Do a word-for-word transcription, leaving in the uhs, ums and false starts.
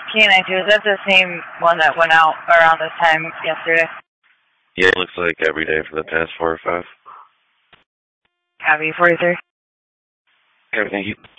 K nine two, is that the same one that went out around this time yesterday? Yeah, it looks like every day for the past four or five. Copy, forty-three. Okay, thank you.